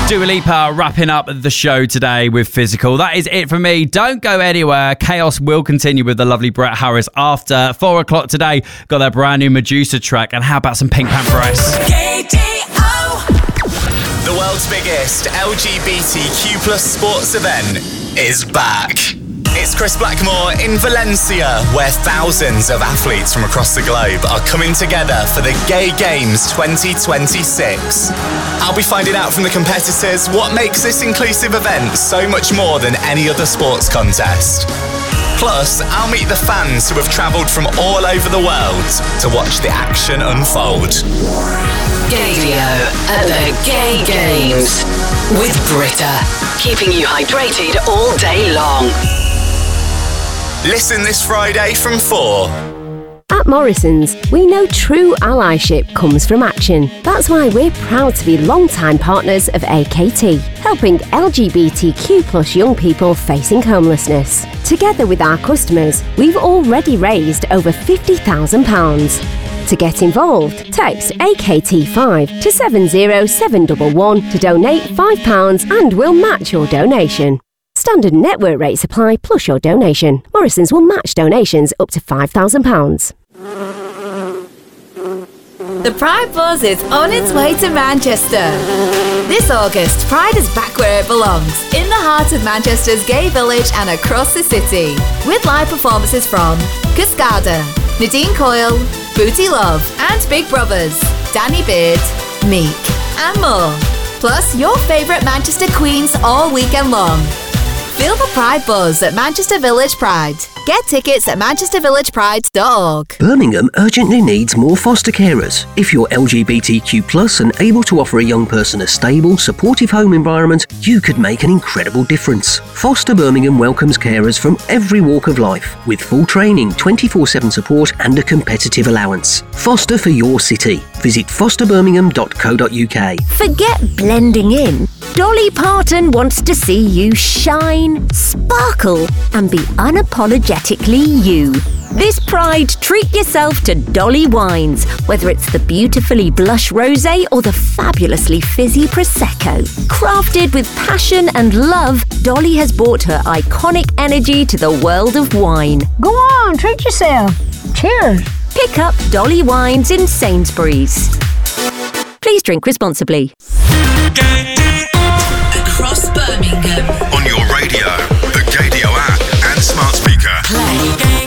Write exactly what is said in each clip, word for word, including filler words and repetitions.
Dua Lipa wrapping up the show today with Physical. That is it from me. Don't go anywhere. Chaos will continue with the lovely Brett Harris after four o'clock today. Got their brand new Medusa track. And how about some Pink Panther Ice? K D O. The world's biggest L G B T Q plus sports event is back. It's Chris Blackmore in Valencia, where thousands of athletes from across the globe are coming together for the Gay Games twenty twenty-six. I'll be finding out from the competitors what makes this inclusive event so much more than any other sports contest. Plus, I'll meet the fans who have travelled from all over the world to watch the action unfold. Gaydeo at the Gay Games with Britta, keeping you hydrated all day long. Listen this Friday from four. At Morrison's, we know true allyship comes from action. That's why we're proud to be long-time partners of A K T, helping L G B T Q plus young people facing homelessness. Together with our customers, we've already raised over fifty thousand pounds. To get involved, text A K T five to seven zero seven one one to donate five pounds and we'll match your donation. Standard network rates apply plus your donation. Morrison's will match donations up to five thousand pounds. The Pride Buzz is on its way to Manchester. This August, Pride is back where it belongs, in the heart of Manchester's gay village and across the city. With live performances from Cascada, Nadine Coyle, Booty Love and Big Brothers, Danny Beard, Meek and more. Plus your favourite Manchester queens all weekend long. Feel the Pride Buzz at Manchester Village Pride. Get tickets at manchester village pride dot org. Birmingham urgently needs more foster carers. If you're L G B T Q plus and able to offer a young person a stable, supportive home environment, you could make an incredible difference. Foster Birmingham welcomes carers from every walk of life, with full training, twenty-four seven support and a competitive allowance. Foster for your city. Visit foster birmingham dot co dot uk. Forget blending in. Dolly Parton wants to see you shine, sparkle and be unapologetically you. This Pride, treat yourself to Dolly wines, whether it's the beautifully blush rosé or the fabulously fizzy Prosecco. Crafted with passion and love, Dolly has brought her iconic energy to the world of wine. Go on, treat yourself. Cheers. Pick up Dolly wines in Sainsbury's. Please drink responsibly. Across Birmingham. On your radio, the Gaydeo app and smart speaker. Play.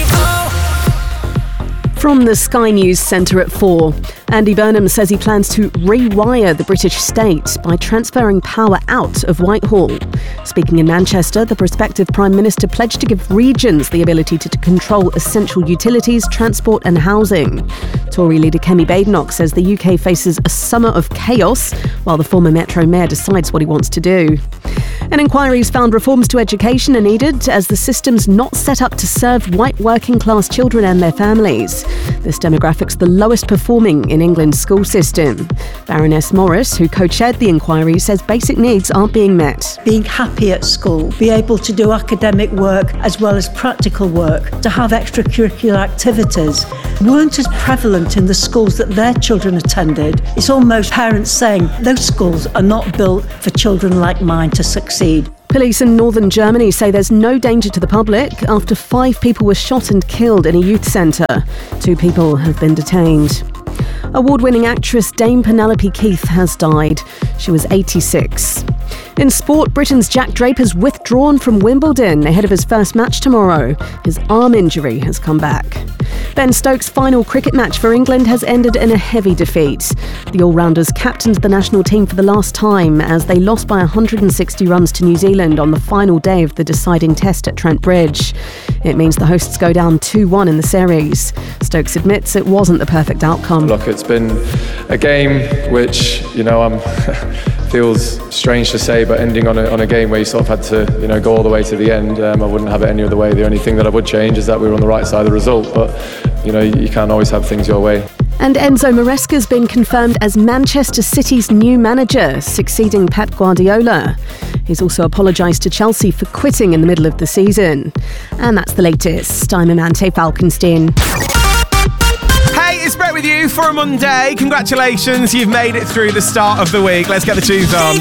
From the Sky News Centre at four, Andy Burnham says he plans to rewire the British state by transferring power out of Whitehall. Speaking in Manchester, the prospective Prime Minister pledged to give regions the ability to, to control essential utilities, transport and housing. Tory leader Kemi Badenoch says the U K faces a summer of chaos while the former Metro Mayor decides what he wants to do. An inquiry's found reforms to education are needed as the system's not set up to serve white working class children and their families. This demographic's the lowest performing in England's school system. Baroness Morris, who co-chaired the inquiry, says basic needs aren't being met. Being happy at school, be able to do academic work as well as practical work, to have extracurricular activities, weren't as prevalent in the schools that their children attended. It's almost parents saying those schools are not built for children like mine to succeed. Police in northern Germany say there's no danger to the public after five people were shot and killed in a youth centre. Two people have been detained. Award-winning actress Dame Penelope Keith has died. She was eighty-six. In sport, Britain's Jack Draper's withdrawn from Wimbledon ahead of his first match tomorrow. His arm injury has come back. Ben Stokes' final cricket match for England has ended in a heavy defeat. The all-rounders captained the national team for the last time as they lost by one hundred sixty runs to New Zealand on the final day of the deciding test at Trent Bridge. It means the hosts go down two one in the series. Stokes admits it wasn't the perfect outcome. Look, it's been a game which, you know, I'm feels strange to say, but ending on a, on a game where you sort of had to, you know, go all the way to the end. Um, I wouldn't have it any other way. The only thing that I would change is that we were on the right side of the result, but, you know, you, you can't always have things your way. And Enzo Maresca's been confirmed as Manchester City's new manager, succeeding Pep Guardiola. He's also apologised to Chelsea for quitting in the middle of the season. And that's the latest. I'm Amante Falkenstein. Hey, it's Brett with you for a Monday. Congratulations, you've made it through the start of the week. Let's get the tunes on.